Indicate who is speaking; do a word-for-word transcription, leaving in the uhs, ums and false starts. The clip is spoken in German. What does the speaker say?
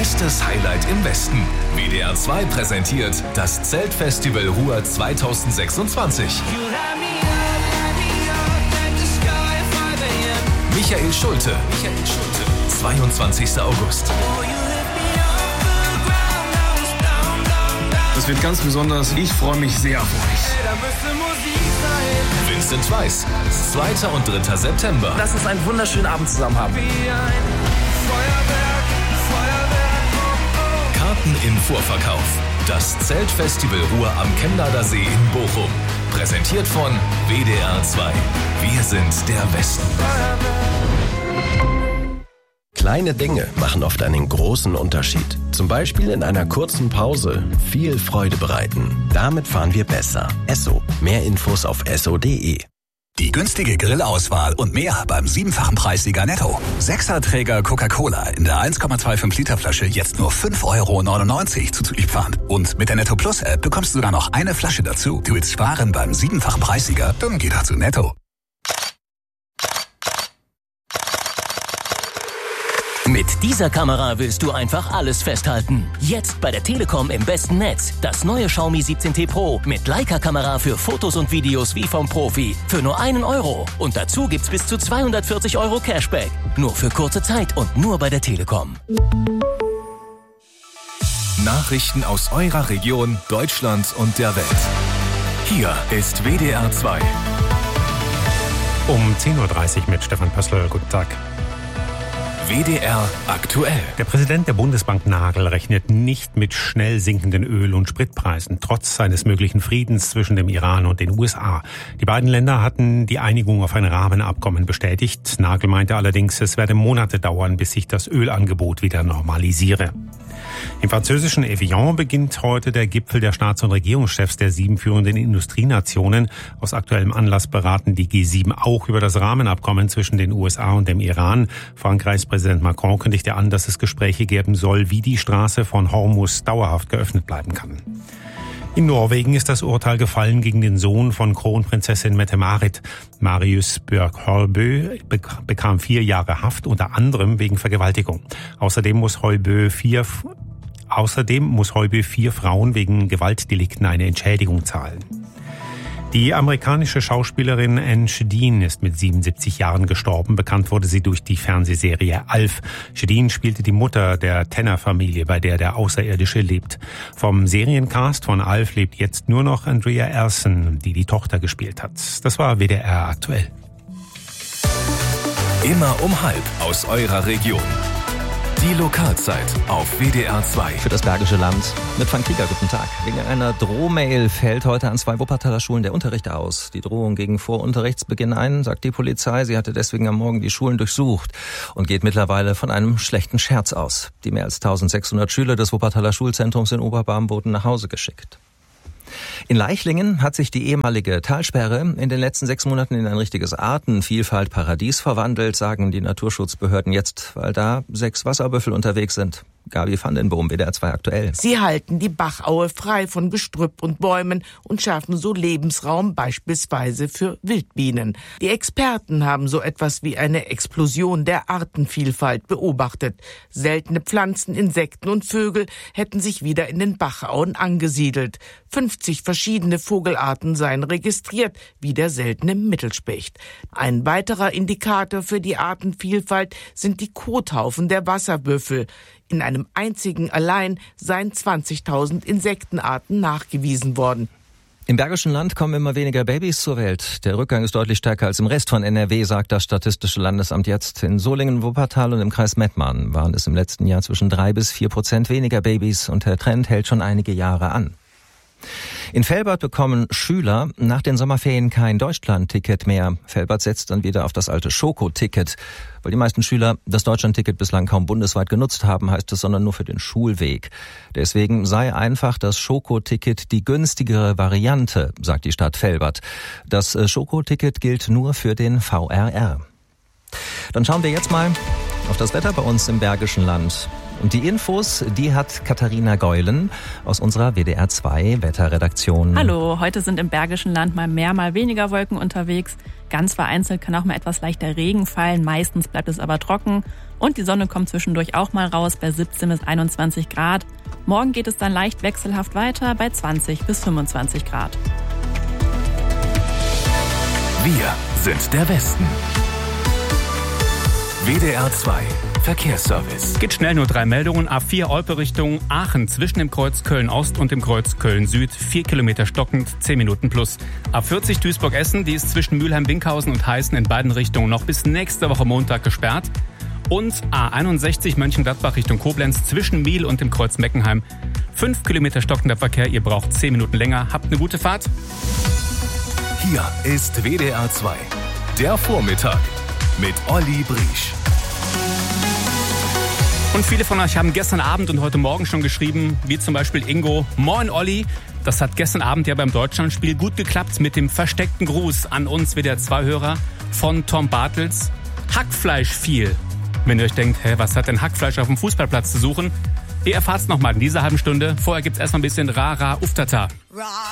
Speaker 1: Bestes Highlight im Westen. W D R zwei präsentiert das Zeltfestival Ruhr zweitausendsechsundzwanzig. Michael Schulte. Michael Schulte. zweiundzwanzigster August.
Speaker 2: Das wird ganz besonders. Ich freue mich sehr auf euch.
Speaker 1: Vincent Weiss. zweiter und dritter September.
Speaker 3: Lass uns einen wunderschönen Abend zusammen haben.
Speaker 1: Karten im Vorverkauf. Das Zeltfestival Ruhr am Chemnader See in Bochum. Präsentiert von W D R zwei. Wir sind der Westen.
Speaker 4: Kleine Dinge machen oft einen großen Unterschied. Zum Beispiel in einer kurzen Pause viel Freude bereiten. Damit fahren wir besser. Esso. Mehr Infos auf esso punkt de.
Speaker 5: Die günstige Grillauswahl und mehr beim siebenfachen Preissieger Netto. Sechserträger Coca-Cola in der eins Komma fünfundzwanzig Liter Flasche jetzt nur fünf Euro neunundneunzig zuzüglich Pfand. Und mit der Netto Plus App bekommst du sogar noch eine Flasche dazu. Du willst sparen beim siebenfachen Preissieger? Dann geh doch zu Netto.
Speaker 6: Mit dieser Kamera willst du einfach alles festhalten. Jetzt bei der Telekom im besten Netz. Das neue Xiaomi siebzehn T Pro mit Leica-Kamera für Fotos und Videos wie vom Profi. Für nur einen Euro. Und dazu gibt's bis zu zweihundertvierzig Euro Cashback. Nur für kurze Zeit und nur bei der Telekom.
Speaker 1: Nachrichten aus eurer Region, Deutschland und der Welt. Hier ist W D R zwei.
Speaker 7: Um zehn Uhr dreißig mit Stefan Pössl. Guten Tag.
Speaker 1: W D R aktuell.
Speaker 7: Der Präsident der Bundesbank Nagel rechnet nicht mit schnell sinkenden Öl- und Spritpreisen, trotz eines möglichen Friedens zwischen dem Iran und den U S A. Die beiden Länder hatten die Einigung auf ein Rahmenabkommen bestätigt. Nagel meinte allerdings, es werde Monate dauern, bis sich das Ölangebot wieder normalisiere. Im französischen Evian beginnt heute der Gipfel der Staats- und Regierungschefs der sieben führenden Industrienationen. Aus aktuellem Anlass beraten die G sieben auch über das Rahmenabkommen zwischen den U S A und dem Iran. Frankreichs Präsident Macron kündigte an, dass es Gespräche geben soll, wie die Straße von Hormuz dauerhaft geöffnet bleiben kann. In Norwegen ist das Urteil gefallen gegen den Sohn von Kronprinzessin Mette-Marit. Marius Björk-Holbø bekam vier Jahre Haft, unter anderem wegen Vergewaltigung. Außerdem muss Holbø vier, außerdem muss Holbø vier Frauen wegen Gewaltdelikten eine Entschädigung zahlen. Die amerikanische Schauspielerin Anne Shedeen ist mit siebenundsiebzig Jahren gestorben. Bekannt wurde sie durch die Fernsehserie Alf. Shedeen spielte die Mutter der Tanner-Familie, bei der der Außerirdische lebt. Vom Seriencast von Alf lebt jetzt nur noch Andrea Erson, die die Tochter gespielt hat. Das war W D R aktuell.
Speaker 1: Immer um halb aus eurer Region. Die Lokalzeit auf W D R zwei.
Speaker 8: Für das Bergische Land mit Frank Krieger, guten Tag. Wegen einer Drohmail fällt heute an zwei Wuppertaler Schulen der Unterricht aus. Die Drohung ging vor Unterrichtsbeginn ein, sagt die Polizei. Sie hatte deswegen am Morgen die Schulen durchsucht und geht mittlerweile von einem schlechten Scherz aus. Die mehr als eintausendsechshundert Schüler des Wuppertaler Schulzentrums in Oberbarm wurden nach Hause geschickt. In Leichlingen hat sich die ehemalige Talsperre in den letzten sechs Monaten in ein richtiges Artenvielfalt-Paradies verwandelt, sagen die Naturschutzbehörden jetzt, weil da sechs Wasserbüffel unterwegs sind. Gabi van den Boom, W D R zwei aktuell.
Speaker 9: Sie halten die Bachaue frei von Gestrüpp und Bäumen und schaffen so Lebensraum beispielsweise für Wildbienen. Die Experten haben so etwas wie eine Explosion der Artenvielfalt beobachtet. Seltene Pflanzen, Insekten und Vögel hätten sich wieder in den Bachauen angesiedelt. fünfzig verschiedene Vogelarten seien registriert, wie der seltene Mittelspecht. Ein weiterer Indikator für die Artenvielfalt sind die Kothaufen der Wasserbüffel. In einem einzigen allein seien zwanzigtausend Insektenarten nachgewiesen worden.
Speaker 8: Im Bergischen Land kommen immer weniger Babys zur Welt. Der Rückgang ist deutlich stärker als im Rest von N R W, sagt das Statistische Landesamt jetzt. In Solingen, Wuppertal und im Kreis Mettmann waren es im letzten Jahr zwischen drei bis vier Prozent weniger Babys und der Trend hält schon einige Jahre an. In Velbert bekommen Schüler nach den Sommerferien kein Deutschland-Ticket mehr. Velbert setzt dann wieder auf das alte Schoko-Ticket. Weil die meisten Schüler das Deutschland-Ticket bislang kaum bundesweit genutzt haben, heißt es, sondern nur für den Schulweg. Deswegen sei einfach das Schoko-Ticket die günstigere Variante, sagt die Stadt Velbert. Das Schoko-Ticket gilt nur für den V R R. Dann schauen wir jetzt mal auf das Wetter bei uns im Bergischen Land. Und die Infos, die hat Katharina Geulen aus unserer W D R zwei Wetterredaktion.
Speaker 10: Hallo, heute sind im Bergischen Land mal mehr, mal weniger Wolken unterwegs. Ganz vereinzelt kann auch mal etwas leichter Regen fallen, meistens bleibt es aber trocken. Und die Sonne kommt zwischendurch auch mal raus bei siebzehn bis einundzwanzig Grad. Morgen geht es dann leicht wechselhaft weiter bei zwanzig bis fünfundzwanzig Grad.
Speaker 1: Wir sind der Westen. W D R zwei Verkehrsservice.
Speaker 7: Geht schnell, nur drei Meldungen. A vier Olpe Richtung Aachen zwischen dem Kreuz Köln-Ost und dem Kreuz Köln-Süd. Vier Kilometer stockend, zehn Minuten plus. A vierzig Duisburg-Essen, die ist zwischen Mülheim-Winkhausen und Heißen in beiden Richtungen noch bis nächste Woche Montag gesperrt. Und A einundsechzig Mönchengladbach Richtung Koblenz zwischen Miel und dem Kreuz Meckenheim. Fünf Kilometer stockender Verkehr, ihr braucht zehn Minuten länger. Habt eine gute Fahrt.
Speaker 1: Hier ist W D R zwei. Der Vormittag mit Olli Briesch.
Speaker 7: Und viele von euch haben gestern Abend und heute Morgen schon geschrieben, wie zum Beispiel Ingo. Moin Olli, das hat gestern Abend ja beim Deutschlandspiel gut geklappt mit dem versteckten Gruß an uns W D R zwei Hörer von Tom Bartels. Hackfleisch viel. Wenn ihr euch denkt, hä, was hat denn Hackfleisch auf dem Fußballplatz zu suchen? Ihr erfahrt's nochmal in dieser halben Stunde. Vorher gibt's erstmal ein bisschen Rara Uftata.